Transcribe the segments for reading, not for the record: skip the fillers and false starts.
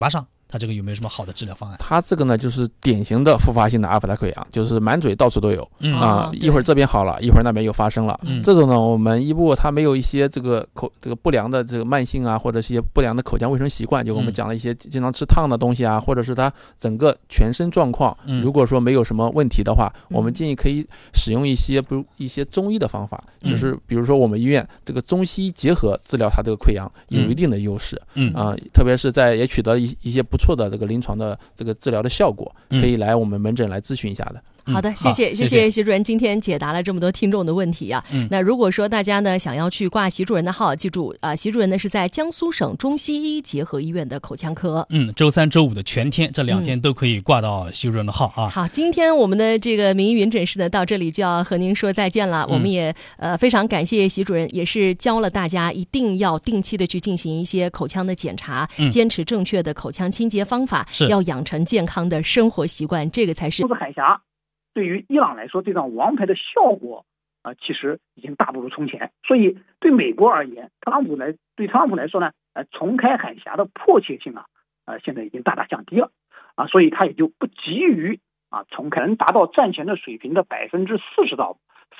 巴上它这个有没有什么好的治疗方案？ 它这个呢，就是典型的复发性的阿法达溃疡，就是满嘴到处都有一会儿这边好了，一会儿那边又发生了。这种呢，我们一步它没有一些这个不良的这个慢性啊，或者是一些不良的口腔卫生习惯，就我们讲了一些经常吃烫的东西啊，或者是它整个全身状况，如果说没有什么问题的话，我们建议可以使用一些中医的方法，就是比如说我们医院这个中西医结合治疗它这个溃疡有一定的优势，特别是也取得一些不错的这个临床的这个治疗的效果，可以来我们门诊来咨询一下的。 好的，谢谢习主任今天解答了这么多听众的问题啊。那如果说大家呢想要去挂习主任的号，记住习主任呢是在江苏省中西医结合医院的口腔科。 周三周五的全天，这2天都可以挂到习主任的号啊。 好，今天我们的这个名医云诊室呢到这里就要和您说再见了。我们也非常感谢习主任，也是教了大家一定要定期的去进行一些口腔的检查，坚持正确的口腔清洁方法，要养成健康的生活习惯，这个才是。 海峡对于伊朗来说，这张王牌的效果其实已经大不如从前。所以对美国而言，对特朗普来说呢，重开海峡的迫切性现在已经大大降低了所以他也就不急于从可能达到战前的水平的40%到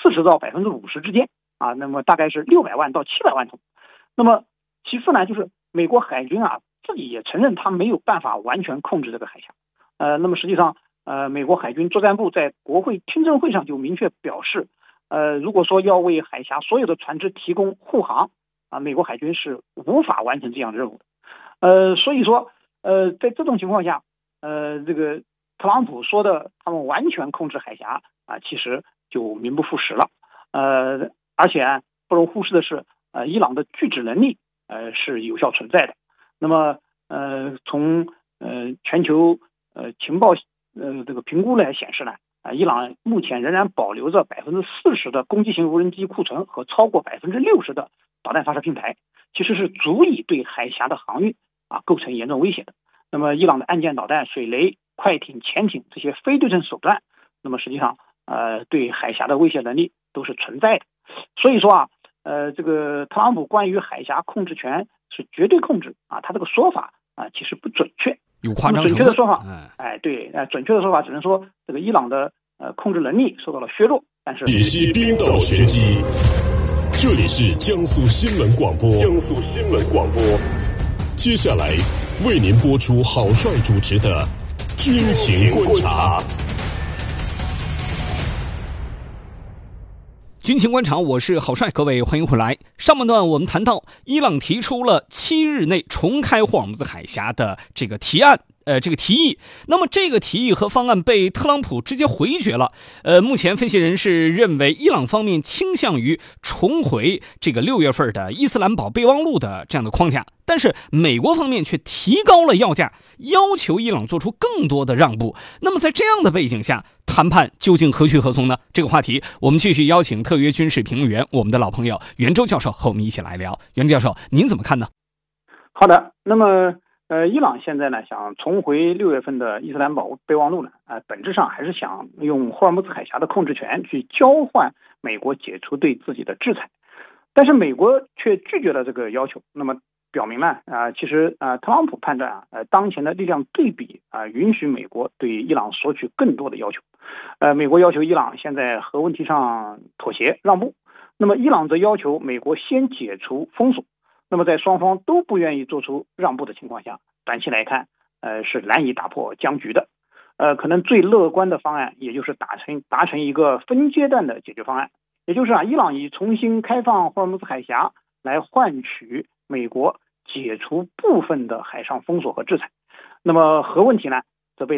50%之间那么大概是600万到700万桶。那么其次呢，就是美国海军自己也承认他没有办法完全控制这个海峡。那么实际上美国海军作战部在国会听证会上就明确表示，如果说要为海峡所有的船只提供护航美国海军是无法完成这样的任务的。所以说在这种情况下这个特朗普说的他们完全控制海峡其实就名不副实了。而且不容忽视的是伊朗的拒止能力是有效存在的。那么从全球情报这个评估来显示呢，伊朗目前仍然保留着40%的攻击型无人机库存和超过60%的导弹发射平台，其实是足以对海峡的航运构成严重威胁的。那么伊朗的岸舰导弹、水雷、快艇、潜艇这些非对称手段，那么实际上对海峡的威胁能力都是存在的。所以说这个特朗普关于海峡控制权是绝对控制他这个说法其实不准确。 有夸张准确的说法，准确的说法只能说这个伊朗的控制能力受到了削弱，但是解析冰岛玄机，这里是江苏新闻广播。接下来为您播出郝帅主持的军情观察。 军情观察，我是郝帅，各位欢迎回来。上半段我们谈到，伊朗提出了7日内重开霍尔木兹海峡的这个提案。这个提议，那么这个提议和方案被特朗普直接回绝了。目前分析人士认为，伊朗方面倾向于重回这个6月份的伊斯兰堡备忘录的这样的框架，但是美国方面却提高了要价，要求伊朗做出更多的让步。那么在这样的背景下，谈判究竟何去何从呢？这个话题我们继续邀请特约军事评论员我们的老朋友袁周教授和我们一起来聊。袁教授，您怎么看呢？ 好的，那么伊朗现在呢想重回6月份的伊斯兰堡备忘录呢，本质上还是想用霍尔木兹海峡的控制权去交换美国解除对自己的制裁，但是美国却拒绝了这个要求。那么表明呢，其实特朗普判断当前的力量对比允许美国对伊朗索取更多的要求。美国要求伊朗先在核问题上妥协让步，那么伊朗则要求美国先解除封锁。那么在双方都不愿意做出让步的情况下，短期来看是难以打破僵局的。可能最乐观的方案也就是达成一个分阶段的解决方案，也就是伊朗以重新开放霍尔木兹海峡来换取美国解除部分的海上封锁和制裁。那么核问题呢，